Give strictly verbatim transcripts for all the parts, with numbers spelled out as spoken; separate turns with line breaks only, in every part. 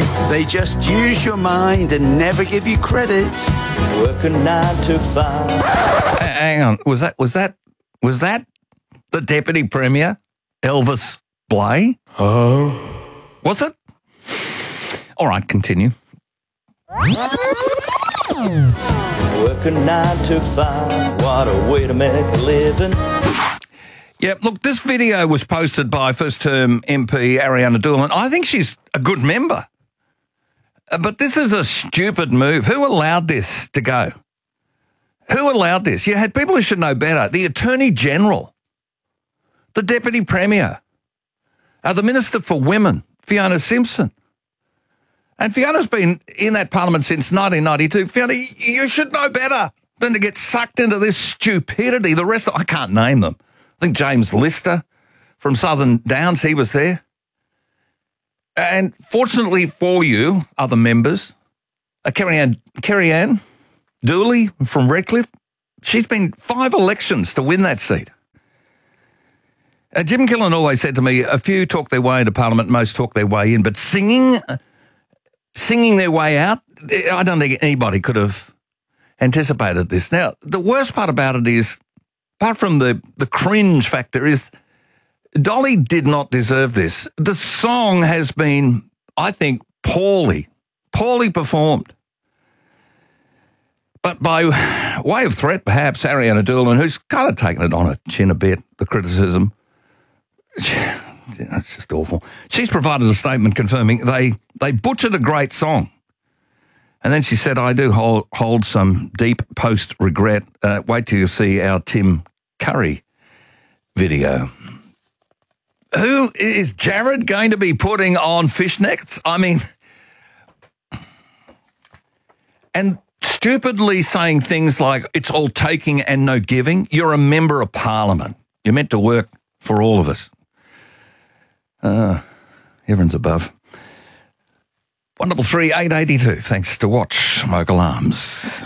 They just use your mind and never give you credit. Working nine to five.
Hang on, was that was that was that the Deputy Premier, Elvis Blay?
Oh.
Was it? All right, continue.
Working nine to five. What a way to make a living.
Yeah, look, this video was posted by first-term M P Ariana Doolan. I think she's a good member. Uh, but this is a stupid move. Who allowed this to go? Who allowed this? You had people who should know better. The Attorney General, the Deputy Premier, uh, the Minister for Women, Fiona Simpson. And Fiona's been in that parliament since nineteen ninety-two. Fiona, you should know better than to get sucked into this stupidity. The rest, of, I can't name them. I think James Lister from Southern Downs, he was there. And fortunately for you, other members, uh, Kerry-Ann, Kerry-Ann Dooley from Redcliffe, she's been five elections to win that seat. Uh, Jim Killen always said to me, a few talk their way into Parliament, most talk their way in, but singing, singing their way out, I don't think anybody could have anticipated this. Now, the worst part about it is, apart from the, the cringe factor, is Dolly did not deserve this. The song has been, I think, poorly, poorly performed. But by way of threat, perhaps, Ariana Doolan, who's kind of taken it on her chin a bit, the criticism, that's just awful. She's provided a statement confirming they, they butchered a great song. And then she said, I do hold, hold some deep post-regret. Uh, wait till you see our Tim Curry video. Who is Jared going to be putting on fishnets? I mean, and stupidly saying things like, it's all taking and no giving. You're a member of Parliament. You're meant to work for all of us. Uh, heavens above. one double three eight eighty two. Thanks to Watch Smoke Alarms.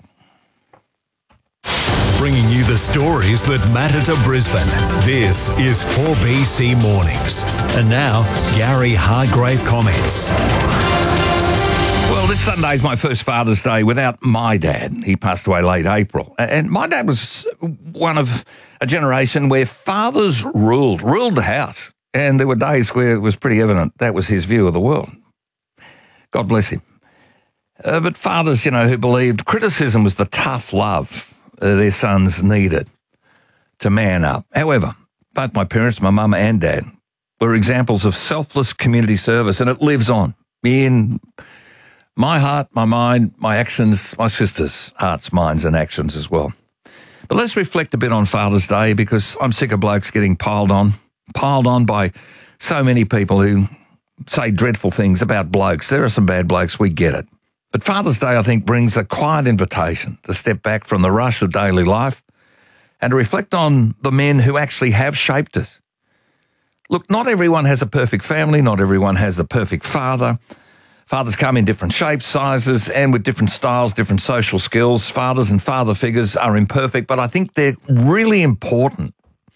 Bringing you the stories that matter to Brisbane. This is four B C Mornings. And now, Gary Hargrave comments.
Well, this Sunday is my first Father's Day without my dad. He passed away late April. And my dad was one of a generation where fathers ruled, ruled the house. And there were days where it was pretty evident that was his view of the world. God bless him. Uh, but fathers, you know, who believed criticism was the tough love uh, their sons needed to man up. However, both my parents, my mum and dad, were examples of selfless community service, and it lives on in my heart, my mind, my actions, my sisters' hearts, minds and actions as well. But let's reflect a bit on Father's Day, because I'm sick of blokes getting piled on, piled on by so many people who say dreadful things about blokes. There are some bad blokes, we get it. But Father's Day, I think, brings a quiet invitation to step back from the rush of daily life and to reflect on the men who actually have shaped us. Look, not everyone has a perfect family, not everyone has the perfect father. Fathers come in different shapes, sizes, and with different styles, different social skills. Fathers and father figures are imperfect, but I think they're really important.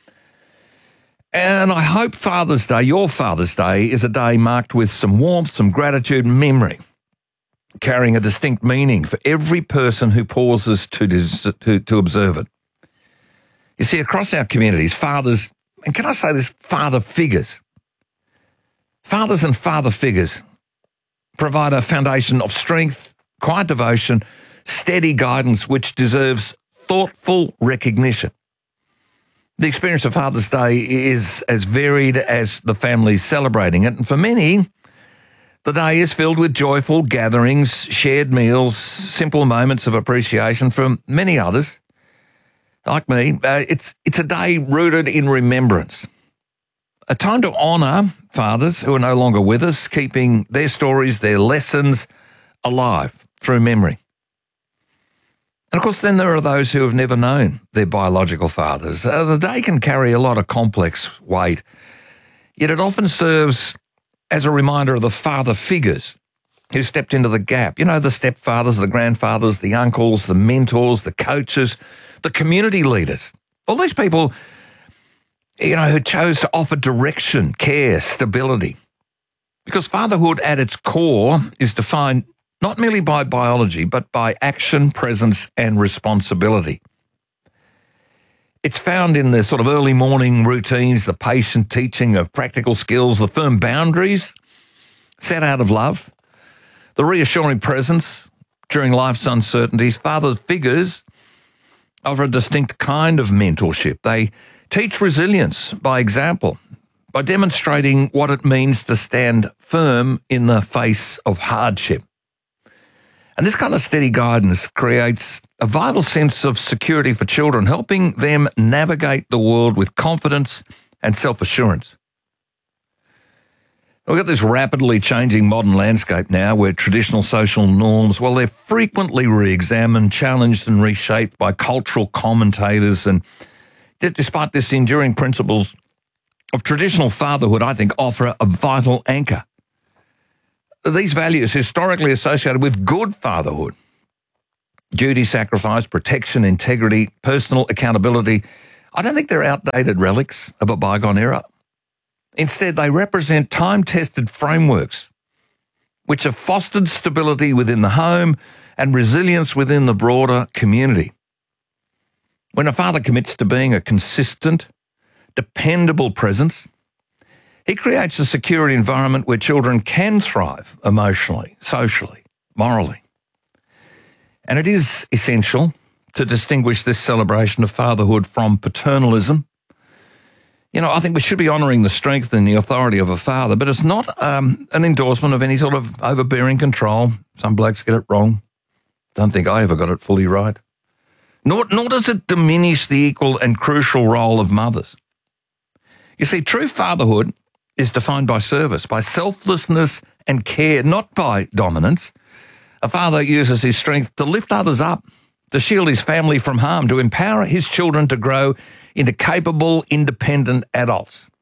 And I hope Father's Day, your Father's Day, is a day marked with some warmth, some gratitude and memory, carrying a distinct meaning for every person who pauses to, dis- to, to observe it. You see, across our communities, fathers, and can I say this, father figures, fathers and father figures provide a foundation of strength, quiet devotion, steady guidance, which deserves thoughtful recognition. The experience of Father's Day is as varied as the families celebrating it, and for many, the day is filled with joyful gatherings, shared meals, simple moments of appreciation. For many others, like me, uh, it's it's a day rooted in remembrance, a time to honour fathers who are no longer with us, keeping their stories, their lessons alive through memory. And of course, then there are those who have never known their biological fathers. Uh, the day can carry a lot of complex weight, yet it often serves as a reminder of the father figures who stepped into the gap. You know, the stepfathers, the grandfathers, the uncles, the mentors, the coaches, the community leaders. All these people, you know, who chose to offer direction, care, stability. Because fatherhood at its core is defined not merely by biology, but by action, presence, and responsibility. It's found in the sort of early morning routines, the patient teaching of practical skills, the firm boundaries set out of love, the reassuring presence during life's uncertainties. Father figures offer a distinct kind of mentorship. They teach resilience by example, by demonstrating what it means to stand firm in the face of hardship. And this kind of steady guidance creates a vital sense of security for children, helping them navigate the world with confidence and self-assurance. We've got this rapidly changing modern landscape now where traditional social norms, well, they're frequently re-examined, challenged and reshaped by cultural commentators. And despite this, the enduring principles of traditional fatherhood, I think, offer a vital anchor. These values historically associated with good fatherhood, duty, sacrifice, protection, integrity, personal accountability, I don't think they're outdated relics of a bygone era. Instead, they represent time-tested frameworks which have fostered stability within the home and resilience within the broader community. When a father commits to being a consistent, dependable presence, he creates a secure environment where children can thrive emotionally, socially, morally. And it is essential to distinguish this celebration of fatherhood from paternalism. You know, I think we should be honouring the strength and the authority of a father, but it's not um, an endorsement of any sort of overbearing control. Some blokes get it wrong. Don't think I ever got it fully right. Nor, nor does it diminish the equal and crucial role of mothers. You see, true fatherhood is defined by service, by selflessness and care, not by dominance. A father uses his strength to lift others up, to shield his family from harm, to empower his children to grow into capable, independent adults.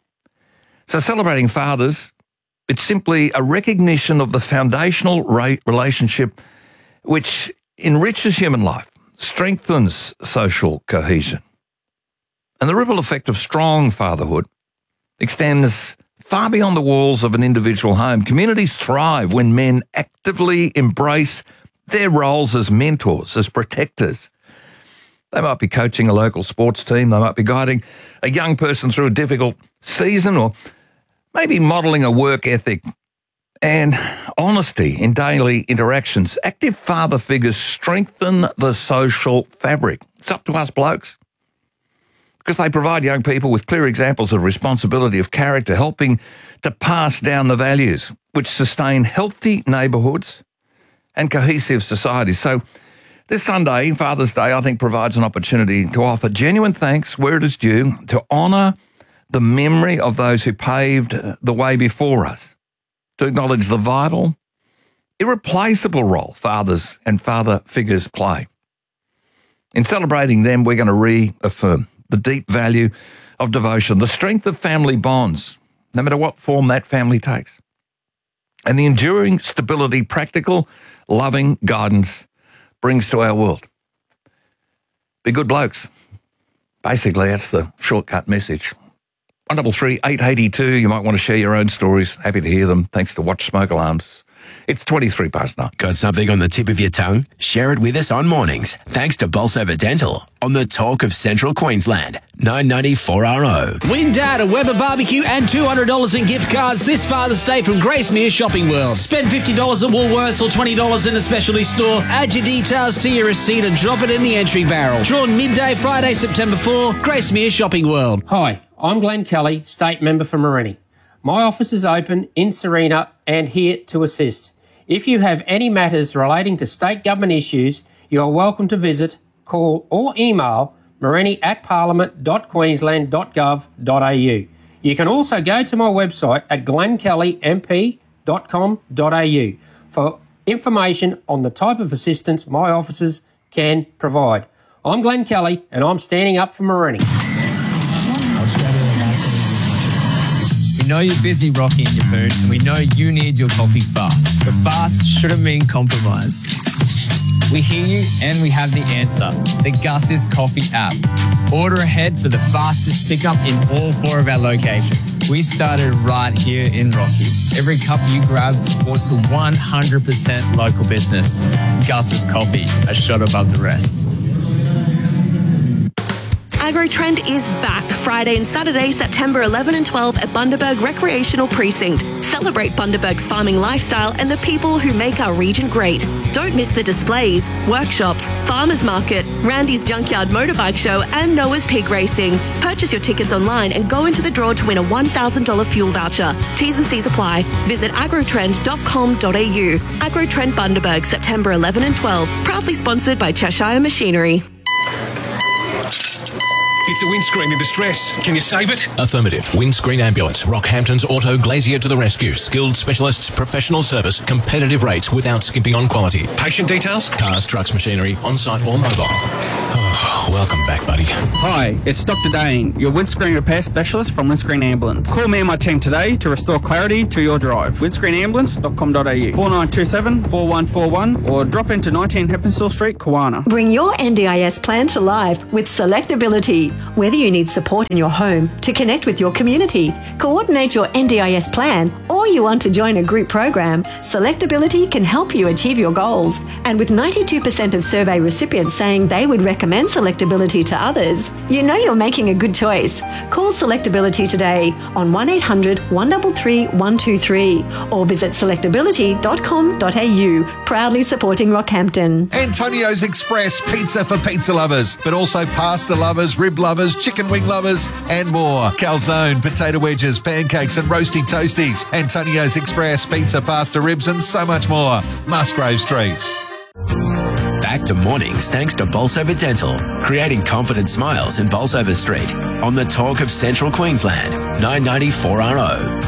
So celebrating fathers, it's simply a recognition of the foundational relationship which enriches human life, strengthens social cohesion. And the ripple effect of strong fatherhood extends far beyond the walls of an individual home. Communities thrive when men actively embrace their roles as mentors, as protectors. They might be coaching a local sports team, they might be guiding a young person through a difficult season, or maybe modelling a work ethic and honesty in daily interactions. Active father figures strengthen the social fabric. It's up to us blokes, because they provide young people with clear examples of responsibility, of character, helping to pass down the values which sustain healthy neighbourhoods and cohesive societies. So this Sunday, Father's Day, I think provides an opportunity to offer genuine thanks where it is due, to honour the memory of those who paved the way before us, to acknowledge the vital, irreplaceable role fathers and father figures play. In celebrating them, we're going to reaffirm the deep value of devotion, the strength of family bonds, no matter what form that family takes, and the enduring stability, practical, loving guidance brings to our world. Be good blokes. Basically, that's the shortcut message. one three three, eight eight two, you might want to share your own stories. Happy to hear them. Thanks to Watch Smoke Alarms. It's twenty-three past nine.
Got something on the tip of your tongue? Share it with us on mornings. Thanks to Bolsover Dental on the Talk of Central Queensland. nine ninety-four R O.
Win Dad a Weber barbecue and two hundred dollars in gift cards this Father's Day from Gracemere Shopping World. Spend fifty dollars at Woolworths or twenty dollars in a specialty store. Add your details to your receipt and drop it in the entry barrel. Drawn midday Friday, September fourth. Gracemere Shopping World.
Hi, I'm Glenn Kelly, State Member for Morini. My office is open in Serena and here to assist. If you have any matters relating to state government issues, you are welcome to visit, call or email morini at parliament dot queensland dot gov dot a u. You can also go to my website at glen kelly m p dot com dot a u for information on the type of assistance my offices can provide. I'm Glenn Kelly and I'm standing up for Morini.
We know you're busy rocking your mood and we know you need your coffee fast. But fast shouldn't mean compromise. We hear you and we have the answer. The Gus's Coffee app. Order ahead for the fastest pickup in all four of our locations. We started right here in Rocky. Every cup you grab supports a one hundred percent local business. Gus's Coffee, a shot above the rest.
AgroTrend is back Friday and Saturday, September eleventh and twelfth at Bundaberg Recreational Precinct. Celebrate Bundaberg's farming lifestyle and the people who make our region great. Don't miss the displays, workshops, farmers market, Randy's Junkyard Motorbike Show and Noah's Pig Racing. Purchase your tickets online and go into the draw to win a one thousand dollars fuel voucher. T's and C's apply. Visit agrotrend dot com dot a u. AgroTrend Bundaberg, September eleventh and twelfth. Proudly sponsored by Cheshire Machinery.
It's a windscreen in distress. Can you save it?
Affirmative. Windscreen Ambulance. Rockhampton's Auto Glazier to the rescue. Skilled specialists, professional service, competitive rates without skimping on quality.
Patient details?
Cars, trucks, machinery, on-site or mobile. Oh, welcome back, buddy.
Hi, it's Doctor Dane, your windscreen repair specialist from Windscreen Ambulance. Call me and my team today to restore clarity to your drive. windscreen ambulance dot com dot a u, four nine two seven, four one four one, or drop into nineteen Heppenstall Street, Kawana.
Bring your N D I S plan to life with Selectability. Whether you need support in your home, to connect with your community, coordinate your N D I S plan, or you want to join a group program, Selectability can help you achieve your goals. And with ninety-two percent of survey recipients saying they would recommend Selectability to others, you know you're making a good choice. Call Selectability today on one eight hundred, one three three, one two three or visit selectability dot com dot a u, proudly supporting Rockhampton.
Antonio's Express pizza for pizza lovers, but also pasta lovers, rib lovers, chicken wing lovers, and more. Calzone, potato wedges, pancakes, and roasty toasties. Antonio's Express pizza, pasta, ribs, and so much more. Musgrave Street.
Back to mornings thanks to Bolsover Dental, creating confident smiles in Bolsover Street. On the talk of Central Queensland, nine ninety-four R O.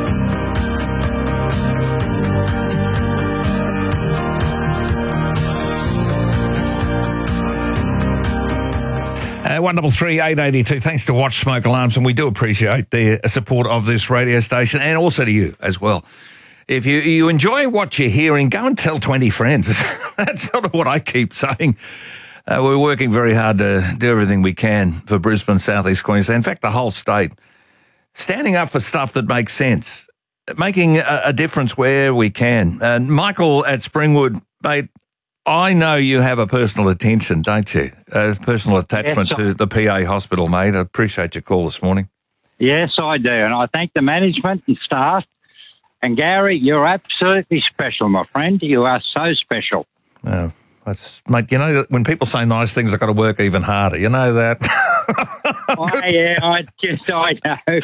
Uh, one double three eight eighty two. Thanks to Watch Smoke Alarms, and we do appreciate the support of this radio station, and also to you as well. If you you enjoy what you're hearing, go and tell twenty friends. That's sort of what I keep saying. Uh, we're working very hard to do everything we can for Brisbane, South East Queensland, in fact, the whole state. Standing up for stuff that makes sense, making a, a difference where we can. And Michael at Springwood, mate, I know you have a personal attention, don't you? A personal attachment
yes,
to the P A hospital, mate. I appreciate your call this morning.
Yes, I do. And I thank the management and staff. And Gary, you're absolutely special, my friend. You are so special.
Oh, that's, mate, you know that when people say nice things, I've got to work even harder. You know that?
Oh, yeah, I just, I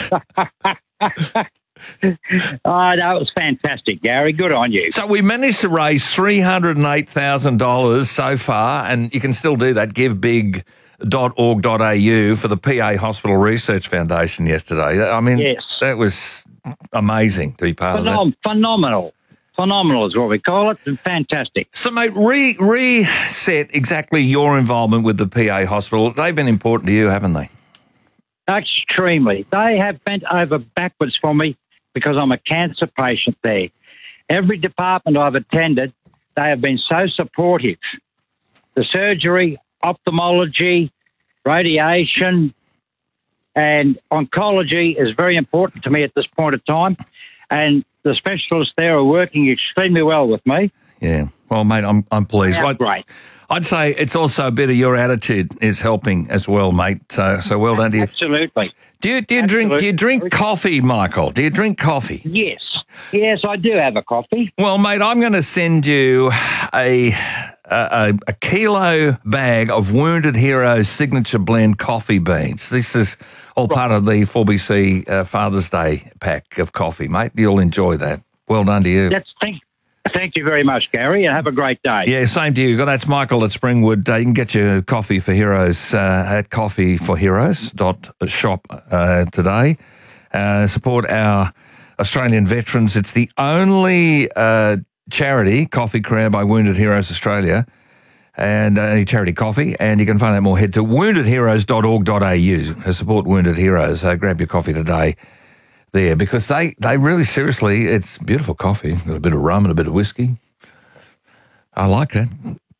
know. Oh, that was fantastic, Gary. Good on you.
So we managed to raise three hundred eight thousand dollars so far, and you can still do that, give big dot org dot a u for the P A Hospital Research Foundation yesterday. I mean,
yes.
That was amazing to be part
Phenom-
of that.
Phenomenal. Phenomenal is what we call it. Fantastic.
So, mate, re- reset exactly your involvement with the P A Hospital. They've been important to you, haven't they?
Extremely. They have bent over backwards for me because I'm a cancer patient there. Every department I've attended, they have been so supportive. The surgery, ophthalmology, radiation, and oncology is very important to me at this point of time. And the specialists there are working extremely well with me.
Yeah. Well, mate, I'm I'm pleased.
Yeah,
I'd,
great.
I'd say it's also a bit of your attitude is helping as well, mate. So, so well done to you.
Absolutely.
Do you do you drink do you drink coffee, Michael? Do you drink coffee?
Yes. Yes, I do have a coffee.
Well, mate, I'm going to send you a a, a kilo bag of Wounded Heroes Signature Blend coffee beans. This is all right. Part of the four B C uh, Father's Day pack of coffee, mate. You'll enjoy that. Well done to you.
That's thank, thank you very much, Gary, and have a great day.
Yeah, same to you. That's Michael at Springwood. Uh, you can get your coffee for heroes uh, at coffee for heroes dot shop uh, today. Uh, support our Australian veterans. It's the only uh, charity coffee created by Wounded Heroes Australia, and uh, any charity coffee. And you can find out more. Head to wounded heroes dot org dot a u to support Wounded Heroes. So grab your coffee today there, because they, they really, seriously, it's beautiful coffee. Got a bit of rum and a bit of whiskey. I like that.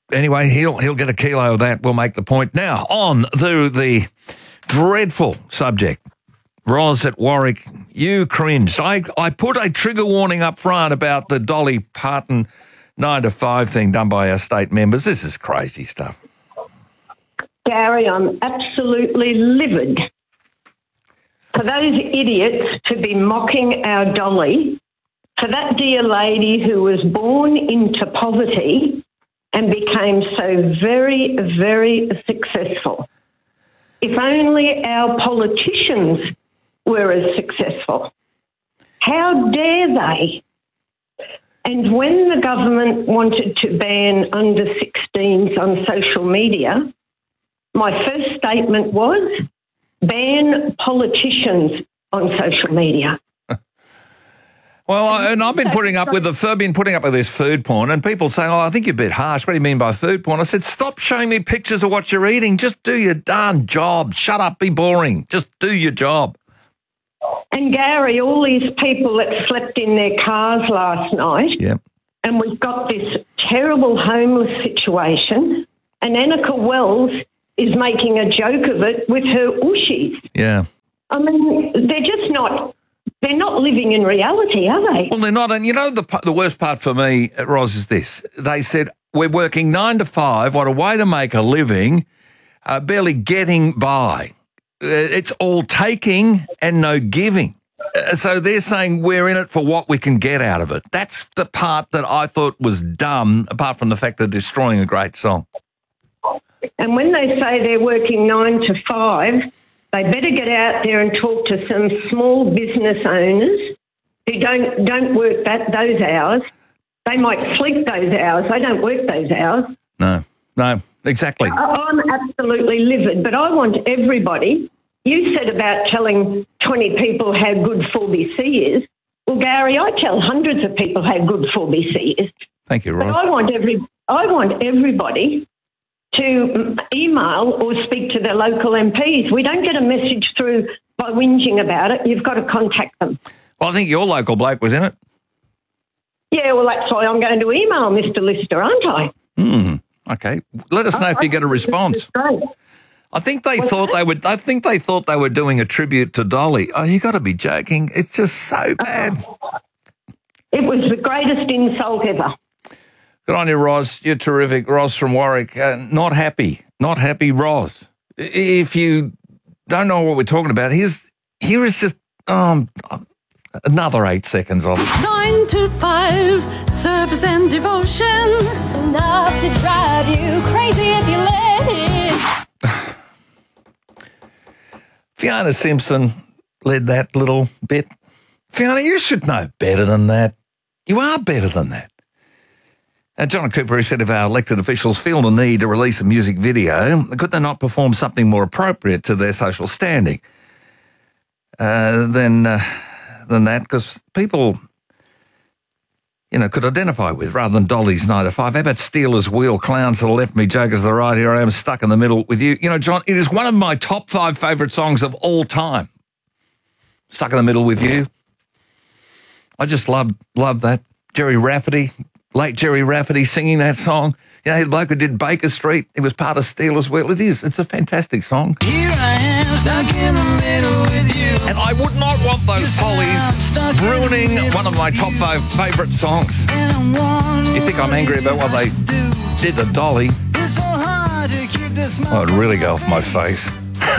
anyway, he'll he'll get a kilo of that. We'll make the point. Now, on to the dreadful subject. Ros at Warwick, you cringed. I, I put a trigger warning up front about the Dolly Parton nine to five thing done by our state members. This is crazy stuff.
Gary, I'm absolutely livid for those idiots to be mocking our Dolly, for that dear lady who was born into poverty and became so very, very successful. If only our politicians were as successful. How dare they? And when the government wanted to ban under sixteens on social media, my first statement was ban politicians on social media.
Well, I, and I've been putting up with the I've been putting up with this food porn, and people saying, "Oh, I think you're a bit harsh. What do you mean by food porn?" I said, "Stop showing me pictures of what you're eating. Just do your darn job. Shut up. Be boring. Just do your job."
And Gary, all these people that slept in their cars last night,
yep.
and we've got this terrible homeless situation, and Annika Wells is making a joke of it with her ushies.
Yeah.
I mean, they're just not, they're not living in reality, are they?
Well, they're not. And you know, the the worst part for me, Ros, is this. They said, we're working nine to five, what a way to make a living, uh, barely getting by. Uh, it's all taking and no giving. Uh, so they're saying we're in it for what we can get out of it. That's the part that I thought was dumb, apart from the fact they're destroying a great song.
And when they say they're working nine to five, they better get out there and talk to some small business owners who don't don't work that those hours. They might sleep those hours. They don't work those hours.
No, no, exactly.
I, I'm absolutely livid, but I want everybody. You said about telling twenty people how good four B C is. Well, Gary, I tell hundreds of people how good four B C is.
Thank you, Ros.
But I want every I want everybody to email or speak to their local M Ps. We don't get a message through by whinging about it. You've got to contact them.
Well, I think your local bloke was in it.
Yeah, well, that's why I'm going to email Mister Lister, aren't I?
Hmm. Okay. Let us know
I,
if you get a response. I think they
What's
thought
that?
they would. I think they thought they were doing a tribute to Dolly. Oh, you got to be joking! It's just so bad.
It was the greatest insult ever.
Good on you, Ros. You're terrific. Ros from Warwick. Uh, not happy. Not happy, Ros. If you don't know what we're talking about, here's here is just um another eight seconds of it.
Nine to five, service and devotion. Enough to drive you crazy if you let it.
Fiona Simpson led that little bit. Fiona, you should know better than that. You are better than that. And John Cooper, who said if our elected officials feel the need to release a music video, could they not perform something more appropriate to their social standing uh, than, uh, than that? Because people, you know, could identify with rather than Dolly's nine to five. How about Steelers Wheel, Clowns to the left, Me Jokers to the right, here I am stuck in the middle with you. You know, John, it is one of my top five favourite songs of all time. Stuck in the middle with you. I just love, love that. Jerry Rafferty. Late Jerry Rafferty singing that song. You know, the bloke who did Baker Street, it was part of Steelers Wheel. It is. It's a fantastic song.
Here I am, stuck in the middle with you.
And I would not want those Hollies ruining one of my top five favourite songs. You think I'm angry about what they did to Dolly? Oh, it'd really go off my face.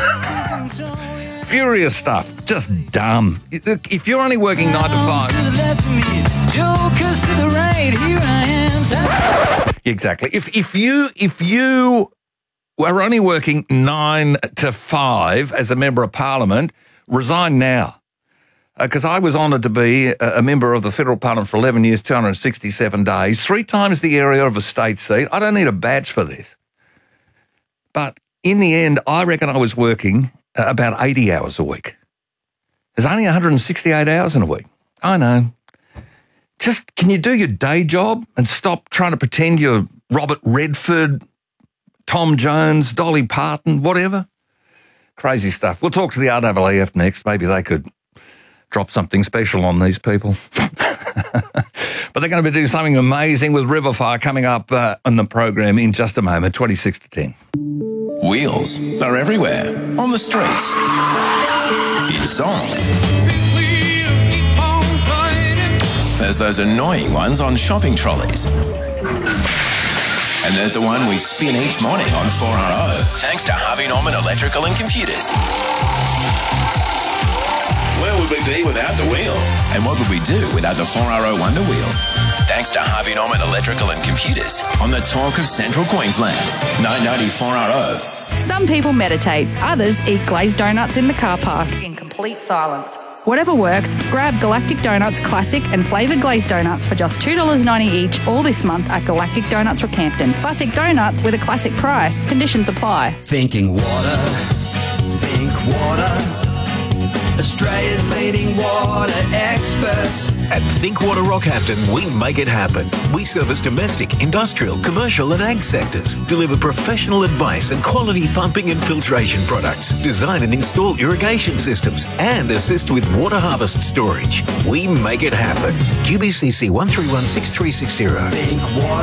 Furious stuff. Just dumb. If you're only working nine to five...
Jokers to the right, here I am.
Exactly. If if you if you were only working nine to five as a member of Parliament, resign now. Because uh, I was honoured to be a, a member of the federal Parliament for eleven years, two hundred sixty-seven days, three times the area of a state seat. I don't need a badge for this. But in the end, I reckon I was working uh, about eighty hours a week. There's only one hundred sixty-eight hours in a week. I know. Just, can you do your day job and stop trying to pretend you're Robert Redford, Tom Jones, Dolly Parton, whatever? Crazy stuff. We'll talk to the R A A F next. Maybe they could drop something special on these people. But they're going to be doing something amazing with Riverfire coming up uh, on the program in just a moment, twenty-six to ten.
Wheels are everywhere, on the streets, in songs. There's those annoying ones on shopping trolleys. And there's the one we spin each morning on four R O, thanks to Harvey Norman Electrical and Computers. Where would we be without the wheel? And what would we do without the four R O Wonder Wheel? Thanks to Harvey Norman Electrical and Computers on the talk of Central Queensland, nine ninety four R O.
Some people meditate, others eat glazed donuts in the car park in complete silence. Whatever works, grab Galactic Donuts Classic and Flavoured Glazed Donuts for just two dollars ninety each all this month at Galactic Donuts Rockhampton. Classic donuts with a classic price. Conditions apply.
Thinking water, think water. Australia's leading water experts.
At Think Water Rockhampton, we make it happen. We service domestic, industrial, commercial and ag sectors, deliver professional advice and quality pumping and filtration products, design and install irrigation systems, and assist with water harvest storage. We make it happen. Q B C C one three one six three six zero.
Think water.